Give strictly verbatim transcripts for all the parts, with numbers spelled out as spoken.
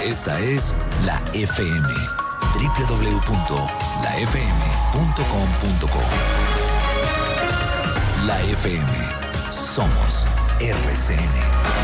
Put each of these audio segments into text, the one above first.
Esta es la F M. doble u doble u doble u punto la f m punto com punto co. La F M. Somos R C N.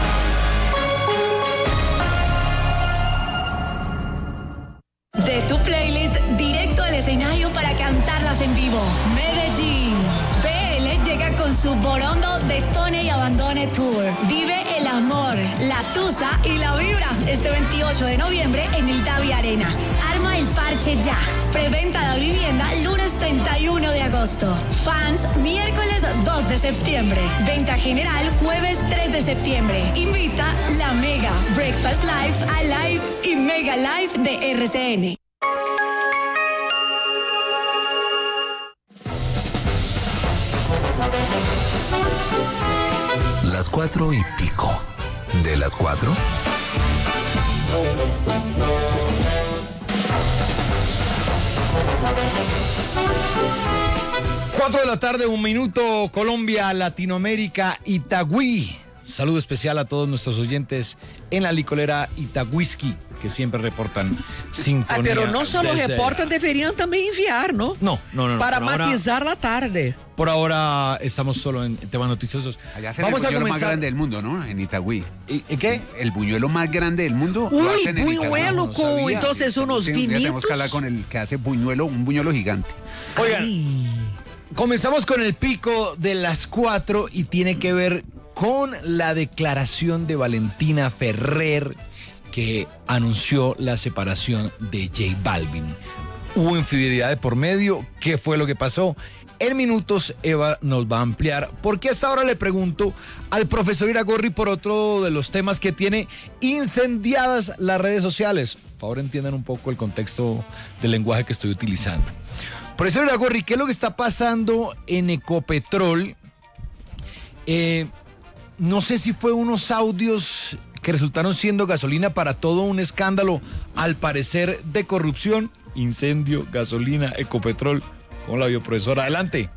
De tu playlist directo al escenario para cantarlas en vivo. Medellín. P L llega con su Borondo Detone y Abandone Tour. Vive el amor, la tusa y la vibra este veintiocho de noviembre en el Davi Arena. Arma el parche ya. Preventa de vivienda lunes treinta y uno de agosto. Fans miércoles dos de septiembre. Venta general jueves tres de septiembre. Invita la Mega, Breakfast Live, Alive y Mega Live de R C N. Las cuatro y pico. ¿De las cuatro? Cuatro de la tarde, un minuto, Colombia, Latinoamérica, Itagüí. Saludo especial a todos nuestros oyentes en la licolera Itagüisky, que siempre reportan sintonía. Ah, pero no solo desde... reportan, deberían también enviar, ¿no? No, no, no. no. Para por matizar ahora, la tarde. Por ahora estamos solo en temas noticiosos. Allá hacen Vamos el a buñuelo comenzar... más grande del mundo, ¿no? En Itagüí. ¿Y, ¿y qué? El buñuelo más grande del mundo. Uy, lo hacen en Itagüí. buñuelo no con sabía. entonces unos Sí, un día vinitos. tenemos que hablar con el que hace buñuelo, un buñuelo gigante. Oigan, Ay. comenzamos con el pico de las cuatro y tiene que ver con la declaración de Valentina Ferrer, que anunció la separación de J Balvin. Hubo infidelidad de por medio. ¿Qué fue lo que pasó? En minutos Eva nos va a ampliar, porque hasta ahora le pregunto al profesor Iragorri por otro de los temas que tiene incendiadas las redes sociales. Por favor, entiendan un poco el contexto del lenguaje que estoy utilizando. Profesor Iragorri, ¿qué es lo que está pasando en Ecopetrol? Eh, no sé si fue unos audios que resultaron siendo gasolina para todo un escándalo, al parecer, de corrupción. Incendio, gasolina, Ecopetrol. ¿Cómo la vio, profesor? Adelante.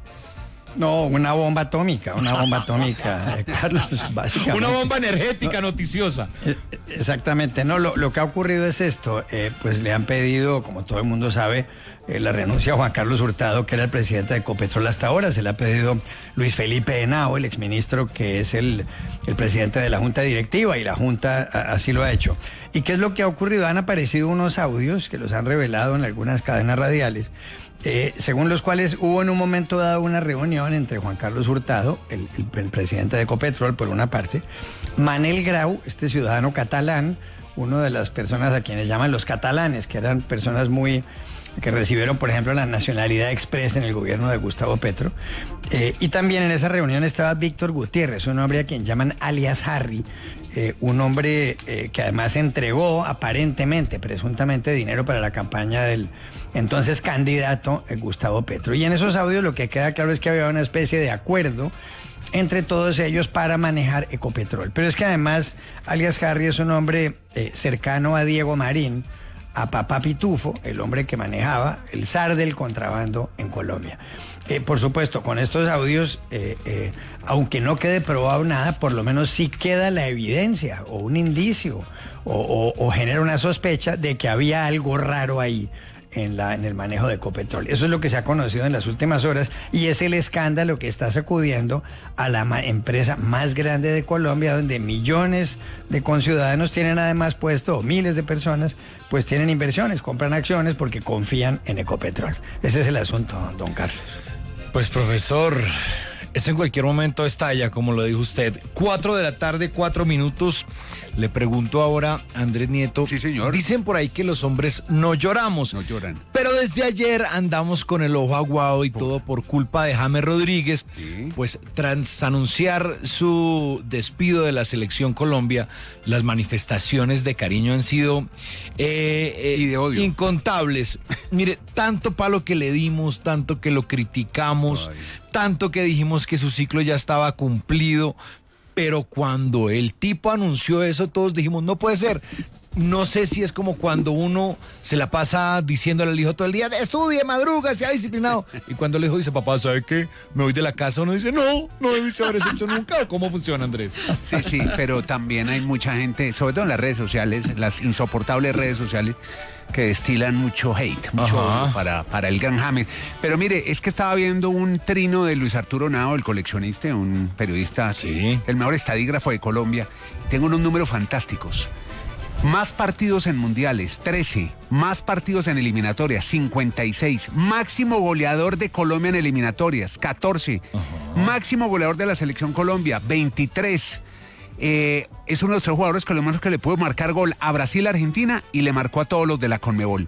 No, una bomba atómica, una bomba atómica, eh, Carlos, básicamente. Una bomba energética noticiosa. Eh, Exactamente, no, lo, lo que ha ocurrido es esto, eh, pues le han pedido, como todo el mundo sabe, eh, la renuncia a Juan Carlos Hurtado, que era el presidente de Ecopetrol hasta ahora. Se le ha pedido Luis Felipe Henao, el exministro, que es el, el presidente de la Junta Directiva, y la Junta a, así lo ha hecho. ¿Y qué es lo que ha ocurrido? Han aparecido unos audios que los han revelado en algunas cadenas radiales, Eh, según los cuales hubo en un momento dado una reunión entre Juan Carlos Hurtado, el, el, el presidente de Ecopetrol, por una parte, Manel Grau, este ciudadano catalán, uno de las personas a quienes llaman los catalanes, que eran personas muy que recibieron, por ejemplo, la nacionalidad express en el gobierno de Gustavo Petro. Eh, y también en esa reunión estaba Víctor Gutiérrez, un hombre a quien llaman alias Harry, eh, un hombre eh, que además entregó aparentemente, presuntamente, dinero para la campaña del entonces candidato eh, Gustavo Petro. Y en esos audios lo que queda claro es que había una especie de acuerdo entre todos ellos para manejar Ecopetrol. Pero es que además alias Harry es un hombre eh, cercano a Diego Marín, a Papá Pitufo, el hombre que manejaba el zar del contrabando en Colombia. Eh, por supuesto, con estos audios, eh, eh, aunque no quede probado nada, por lo menos sí queda la evidencia o un indicio o, o, o genera una sospecha de que había algo raro ahí en, la, en el manejo de Ecopetrol. Eso es lo que se ha conocido en las últimas horas y es el escándalo que está sacudiendo a la ma- empresa más grande de Colombia, donde millones de conciudadanos tienen además puesto, o miles de personas, pues tienen inversiones, compran acciones porque confían en Ecopetrol. Ese es el asunto, don Carlos. Pues, profesor, esto en cualquier momento estalla, como lo dijo usted. Cuatro de la tarde, cuatro minutos. Le pregunto ahora a Andrés Nieto. Sí, señor. Dicen por ahí que los hombres no lloramos. No lloran. Pero desde ayer andamos con el ojo aguado y todo por culpa de James Rodríguez. Sí. Pues tras anunciar su despido de la Selección Colombia, las manifestaciones de cariño han sido eh, eh, Y de odio. incontables. Mire, tanto palo que le dimos, tanto que lo criticamos, Ay. tanto que dijimos que su ciclo ya estaba cumplido. Pero cuando el tipo anunció eso, todos dijimos, no puede ser. no sé si es como cuando uno se la pasa diciéndole al hijo todo el día, estudie, madruga, sea disciplinado. Y cuando el hijo dice, papá, ¿sabe qué? Me voy de la casa, uno dice, no, no debiste haber hecho nunca. ¿Cómo funciona, Andrés? Sí, sí, pero también hay mucha gente, sobre todo en las redes sociales, las insoportables redes sociales, que destilan mucho hate, mucho odio para, para el gran James. Pero mire, es que estaba viendo un trino de Luis Arturo Nao, el coleccionista, un periodista, sí, el mejor estadígrafo de Colombia. Tengo unos números fantásticos. Más partidos en mundiales, trece. Más partidos en eliminatorias, cincuenta y seis. Máximo goleador de Colombia en eliminatorias, catorce. Uh-huh. Máximo goleador de la selección Colombia, veintitrés. Eh, es uno de los tres jugadores colombianos que le pudo marcar gol a Brasil, Argentina y le marcó a todos los de la Conmebol.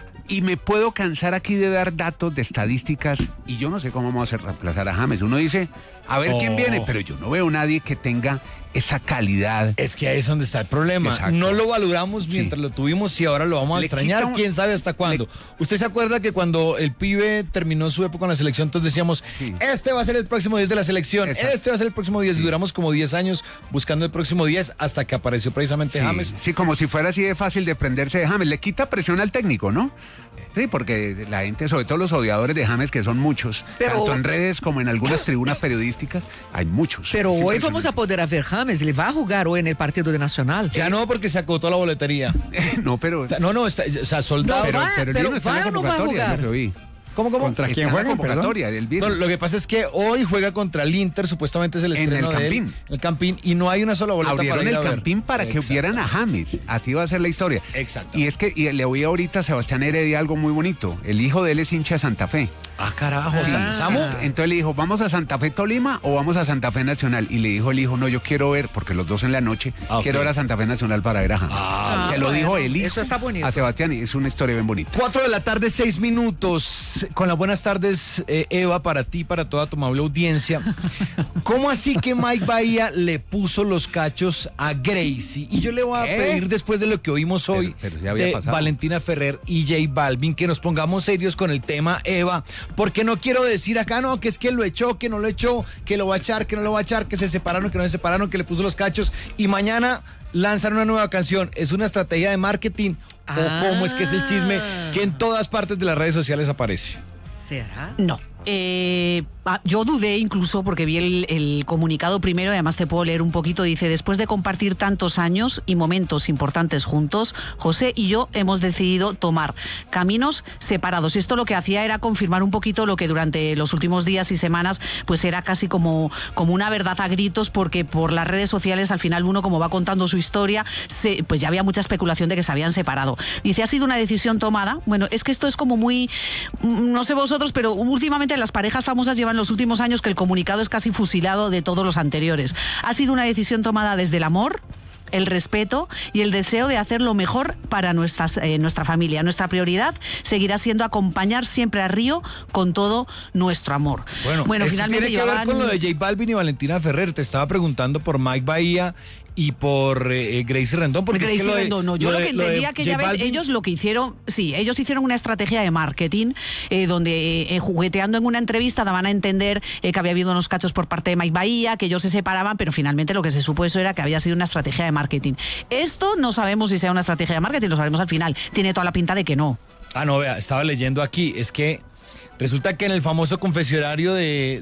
Y me puedo cansar aquí de dar datos de estadísticas y yo no sé cómo vamos a hacer reemplazar a James. Uno dice, a ver oh. quién viene, pero yo no veo a nadie que tenga esa calidad. Es que ahí es donde está el problema. Exacto. No lo valoramos mientras sí. lo tuvimos y ahora lo vamos a Le extrañar. Un... ¿Quién sabe hasta cuándo? Le... ¿Usted se acuerda que cuando el pibe terminó su época en la selección, entonces decíamos, sí. este va a ser el próximo diez de la selección, exacto. este va a ser el próximo diez, sí. y duramos como diez años buscando el próximo diez hasta que apareció precisamente sí. James. Sí, como si fuera así de fácil de prenderse de James. Le quita presión al técnico, ¿no? Sí, porque la gente, sobre todo los odiadores de James, que son muchos, pero, tanto en redes como en algunas tribunas periodísticas, hay muchos. Pero hoy vamos a poder ver James, ¿le va a jugar hoy en el partido de Nacional? Ya eh, no, porque se agotó la boletería. no, pero... O sea, no, no, está, o sea, soldado. No, pero, va, pero, pero no está va en la o no va a convocatoria, jugar. lo que vi. ¿Cómo, cómo? ¿Contra quién está juega? En la convocatoria del no, lo que pasa es que hoy juega contra el Inter, supuestamente es el estreno en el Campín. De él, el Campín, y no hay una sola boleta Abrieron para ir el a ver. Campín para que hubieran a James. Así va a ser la historia. Exacto. Y es que y le oí ahorita a Sebastián Heredia algo muy bonito. El hijo de él es hincha de Santa Fe. Ah, carajo. Sí. ¿Samu? Entonces le dijo, ¿vamos a Santa Fe Tolima o vamos a Santa Fe Nacional? Y le dijo el hijo, no, yo quiero ver, porque los dos en la noche, ah, okay. quiero ver a Santa Fe Nacional para ver a James. Ah, Se lo bueno, dijo el hijo eso está bonito. a Sebastián y es una historia bien bonita. Cuatro de la tarde, seis minutos. Con las buenas tardes, eh, Eva, para ti, para toda tu amable audiencia. ¿Cómo así que Mike Bahía le puso los cachos a Gracie? Y yo le voy a ¿Qué? pedir, después de lo que oímos hoy pero, pero ya había de pasado. Valentina Ferrer y J Balvin, que nos pongamos serios con el tema, Eva, porque no quiero decir acá, no, que es que lo echó, que no lo echó, que lo va a echar, que no lo va a echar, que se separaron, que no se separaron, que le puso los cachos, y mañana lanzan una nueva canción. ¿Es una estrategia de marketing ah. o cómo es que es el chisme que en todas partes de las redes sociales aparece? ¿Será? No. Eh, yo dudé incluso porque vi el, el comunicado primero y además te puedo leer un poquito. Dice, después de compartir tantos años y momentos importantes juntos, José y yo hemos decidido tomar caminos separados. Y esto lo que hacía era confirmar un poquito lo que durante los últimos días y semanas pues era casi como, como una verdad a gritos, porque por las redes sociales al final uno, como va contando su historia, se, pues ya había mucha especulación de que se habían separado. Dice, ha sido una decisión tomada. Bueno, es que esto es como muy, no sé vosotros, pero últimamente las parejas famosas llevan los últimos años que el comunicado es casi fusilado de todos los anteriores. Ha sido una decisión tomada desde el amor, el respeto y el deseo de hacer lo mejor para nuestras, eh, nuestra familia. Nuestra prioridad seguirá siendo acompañar siempre a Río con todo nuestro amor. Bueno, bueno eso finalmente tiene que llevaban... ver con lo de J Balvin y Valentina Ferrer. Te estaba preguntando por Mike Bahía y por eh, Gracie Rendón, porque Gracie es que lo de, Rendón, no, yo lo, lo que entendía que ya ves, ellos lo que hicieron, sí, ellos hicieron una estrategia de marketing eh, donde eh, jugueteando en una entrevista daban a entender eh, que había habido unos cachos por parte de Mike Bahía, que ellos se separaban, pero finalmente lo que se supo eso era que había sido una estrategia de marketing. Esto no sabemos si sea una estrategia de marketing, lo sabremos al final. Tiene toda la pinta de que no. Ah, no, vea, estaba leyendo aquí, es que resulta que en el famoso confesionario de,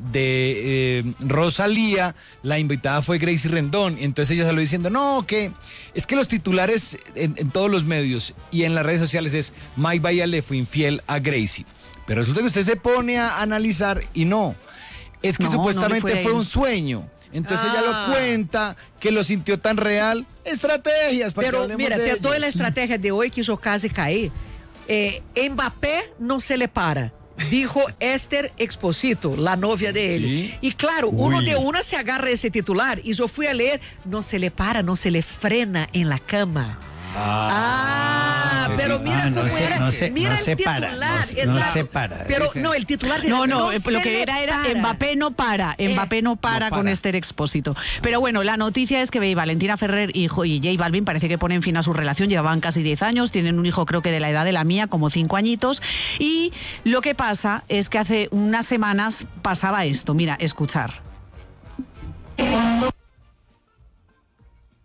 de eh, Rosalía, la invitada fue Gracie Rendón. Entonces ella salió diciendo, no, que es que los titulares en, en todos los medios y en las redes sociales es Mike Bahía le fue infiel a Gracie. Pero resulta que usted se pone a analizar y no. Es que no, supuestamente no fue un sueño. Entonces ah. ella lo cuenta, que lo sintió tan real. Estrategias para Pero que mira, de te doy la estrategia de hoy que hizo casi caer. Eh, Mbappé no se le para. Dijo Esther Exposito, la novia de él. ¿Sí? Y claro, Uy. uno de una se agarra ese titular y yo fui a leer, no se le para, no se le frena en la cama. Ah, ah pero mira ah, no cómo se, era. no se, mira no el se titular, para, no, no se para. Pero no, el titular de No, no, no lo que era era para. Mbappé no para, Mbappé no para, no para con Esther Expósito. Pero bueno, la noticia es que Valentina Ferrer y, y J Balvin parece que ponen fin a su relación, llevaban casi diez años, tienen un hijo creo que de la edad de la mía, como cinco añitos, y lo que pasa es que hace unas semanas pasaba esto, mira, escuchar. Muy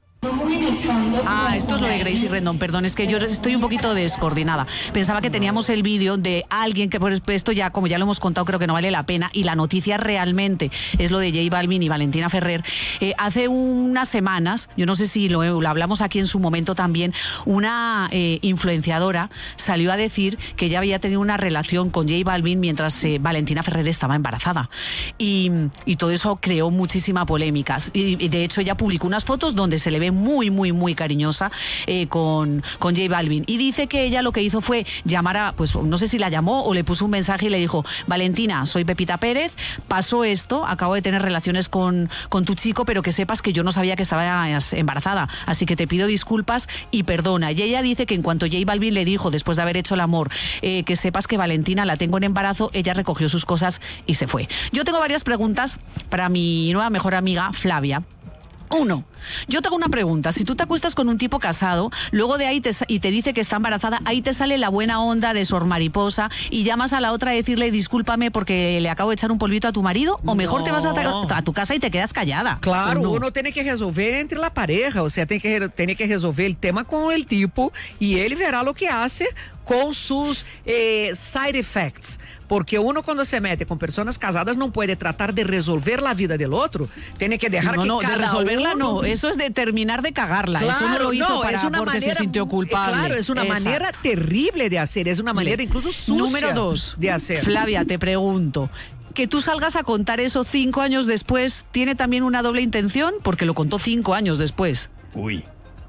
Ah, esto es lo de Gracie Rendon, perdón, es que yo estoy un poquito descoordinada. Pensaba que teníamos el vídeo de alguien que, por esto ya, como ya lo hemos contado, creo que no vale la pena, y la noticia realmente es lo de J Balvin y Valentina Ferrer. Eh, hace unas semanas, yo no sé si lo, lo hablamos aquí en su momento también, una eh, influenciadora salió a decir que ella había tenido una relación con J Balvin mientras eh, Valentina Ferrer estaba embarazada. Y, y todo eso creó muchísima polémica. Y, y de hecho ella publicó unas fotos donde se le ve muy, muy, muy cariñosa eh, con, con J Balvin. Y dice que ella lo que hizo fue llamar a, pues no sé si la llamó o le puso un mensaje y le dijo: Valentina, soy Pepita Pérez, pasó esto, acabo de tener relaciones con, con tu chico, pero que sepas que yo no sabía que estabas embarazada, así que te pido disculpas y perdona. Y ella dice que en cuanto J Balvin le dijo, después de haber hecho el amor, eh, que sepas que Valentina la tengo en embarazo, ella recogió sus cosas y se fue. Yo tengo varias preguntas para mi nueva mejor amiga Flavia. Uno, yo te hago una pregunta. Si tú te acuestas con un tipo casado, luego de ahí te, y te dice que está embarazada, ahí te sale la buena onda de Sor Mariposa y llamas a la otra a decirle discúlpame porque le acabo de echar un polvito a tu marido, o mejor no. te vas a, a tu casa y te quedas callada. Claro, no? uno tiene que resolver entre la pareja, o sea, tiene que, tiene que resolver el tema con el tipo y él verá lo que hace con sus eh, side effects. Porque uno cuando se mete con personas casadas no puede tratar de resolver la vida del otro. Tiene que dejar no, que no, cada de resolverla uno... no, eso es de terminar de cagarla. Claro, eso no lo hizo no, para, es una porque manera, se sintió culpable. Claro, es una Exacto. manera terrible de hacer, es una manera incluso sucia Número dos, de hacer. Flavia, te pregunto, que tú salgas a contar eso cinco años después, ¿tiene también una doble intención? Porque lo contó cinco años después. Uy.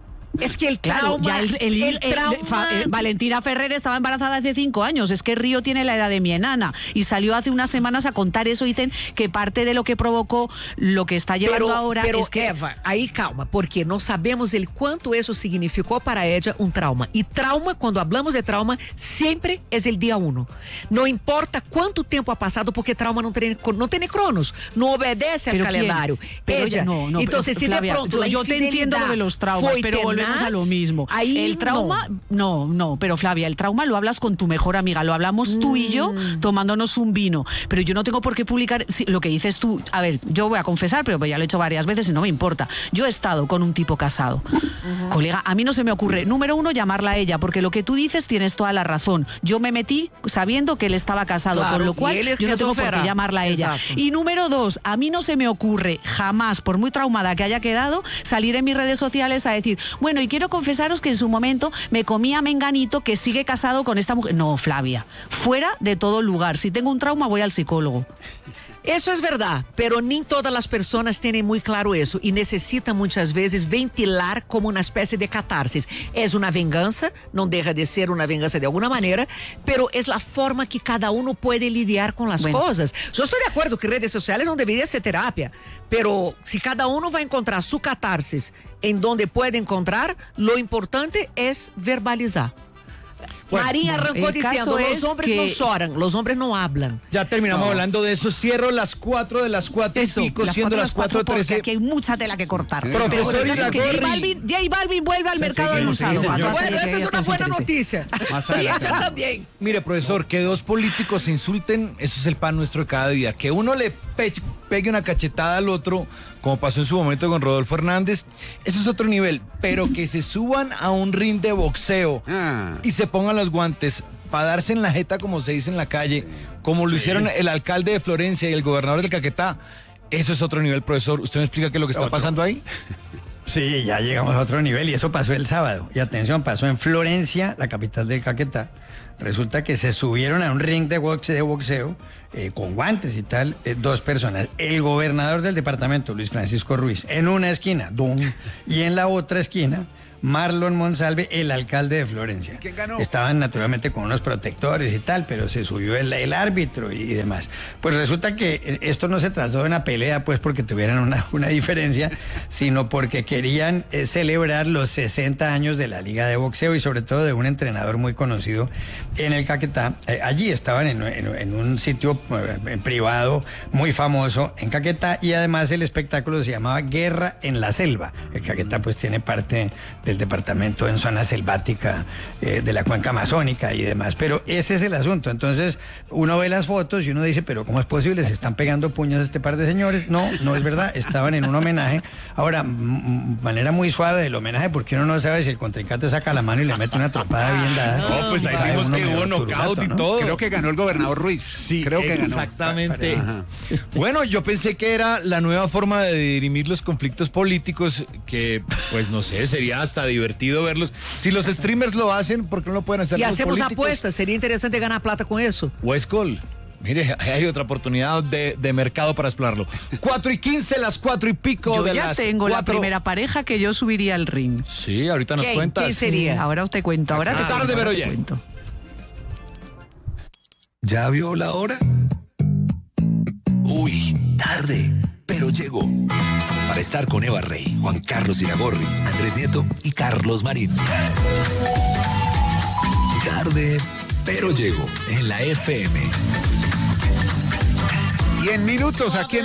Es que el Claro, trauma, ya el, el, el el, trauma... el, fa, eh, Valentina Ferrer estaba embarazada hace cinco años. Es que Río tiene la edad de mi enana y salió hace unas semanas a contar eso. Dicen que parte de lo que provocó lo que está llevando pero, ahora pero es que... Eva, ahí calma, porque no sabemos el cuánto eso significó para ella un trauma. Y trauma, cuando hablamos de trauma, siempre es el día uno. No importa cuánto tiempo ha pasado, porque trauma no tiene, no tiene cronos, no obedece al ¿Pero calendario. Pero ella, no, no, entonces, si Flavia, de pronto la yo te entiendo lo de los traumas, pero tenaz, volvemos a lo mismo. Ahí el trauma, no. no, no, pero Flavia, el trauma lo hablas con tu mejor amiga, lo hablamos mm. tú y yo tomándonos un vino, pero yo no tengo por qué publicar sí, lo que dices tú. A ver, yo voy a confesar, pero ya lo he hecho varias veces y no me importa. Yo he estado con un tipo casado. Uh-huh. Colega, a mí no se me ocurre, número uno, llamarla a ella, porque lo que tú dices tienes toda la razón. Yo me metí sabiendo que él estaba casado, claro, con lo cual yo no tengo por qué llamarla a ella. Exacto. Y número dos, a mí no se me ocurre jamás, por muy traumada que haya quedado, salir en mis redes sociales a decir, bueno, y quiero confesaros que en su momento me comí a menganito que sigue casado con esta mujer. No, Flavia, fuera de todo lugar. Si tengo un trauma voy al psicólogo. Eso es verdad, pero ni todas las personas tienen muy claro eso y necesitan muchas veces ventilar como una especie de catarsis. Es una venganza, no deja de ser una venganza de alguna manera, pero es la forma que cada uno puede lidiar con las bueno. cosas. Yo estoy de acuerdo que redes sociales no debería ser terapia, pero si cada uno va a encontrar su catarsis en donde puede encontrar, lo importante es verbalizar. Bueno, María arrancó bueno, diciendo, los hombres que... no lloran, los hombres no hablan. Ya terminamos no. hablando de eso. Cierro las cuatro de las cuatro eso, y pico, las siendo cuatro, las cuatro trece. Aquí hay mucha tela que cortar. Profesor Pero es que J Balvin, J Balvin vuelve al mercado del usado. Bueno, esa es una buena noticia. Y ella también. Mire, profesor, que dos políticos se insulten, eso es el pan nuestro de cada día. Que uno le pe pegue una cachetada al otro, como pasó en su momento con Rodolfo Hernández, eso es otro nivel. Pero que se suban a un ring de boxeo ah. y se pongan los guantes para darse en la jeta, como se dice en la calle, como lo sí. hicieron el alcalde de Florencia y el gobernador del Caquetá, eso es otro nivel, profesor. ¿Usted me explica qué es lo que está ¿Otro? pasando ahí? Sí, ya llegamos a otro nivel y eso pasó el sábado. Y atención, pasó en Florencia, la capital del Caquetá. Resulta que se subieron a un ring de boxeo, de boxeo eh, con guantes y tal, eh, dos personas. El gobernador del departamento, Luis Francisco Ruiz, en una esquina, ¡dum! Y en la otra esquina, Marlon Monsalve, el alcalde de Florencia. ¿Quién ganó? Estaban naturalmente con unos protectores y tal, pero se subió el, el árbitro y, y demás. Pues resulta que esto no se trató de una pelea, pues porque tuvieran una, una diferencia, sino porque querían eh, celebrar los sesenta años de la Liga de Boxeo y sobre todo de un entrenador muy conocido en el Caquetá. Eh, allí estaban en, en, en un sitio eh, privado muy famoso en Caquetá y además el espectáculo se llamaba Guerra en la Selva. El Caquetá pues tiene parte de del departamento en zona selvática eh, de la cuenca amazónica y demás. Pero ese es el asunto. Entonces, uno ve las fotos y uno dice, pero ¿cómo es posible? ¿Se están pegando puños a este par de señores? No, no es verdad. Estaban en un homenaje. Ahora, m- manera muy suave del homenaje, porque uno no sabe si el contrincante saca la mano y le mete una tropada bien dada. No, pues ahí vimos que hubo knockout y ¿no? todo. Creo que ganó el gobernador Ruiz. Sí, creo que exactamente. ganó. Bueno, yo pensé que era la nueva forma de dirimir los conflictos políticos, que pues no sé, sería hasta divertido verlos. Si los streamers lo hacen, ¿por qué no lo pueden hacer Y los hacemos políticos? apuestas, sería interesante ganar plata con eso. Westcol. Mire, hay otra oportunidad de, de mercado para explorarlo. Cuatro y quince, las cuatro y pico Yo de ya las tengo cuatro. la primera pareja que yo subiría al ring. Sí, ahorita nos ¿Quién? cuentas. ¿Quién sería? Ahora te cuento, ahora Ah, te tarde, cuento, pero ahora te ya. cuento. ¿Ya vio la hora? Uy, tarde, pero llegó. Para estar con Eva Rey, Juan Carlos Iragorri, Andrés Nieto y Carlos Marín. Tarde, pero llegó en la F M. Y en minutos aquí en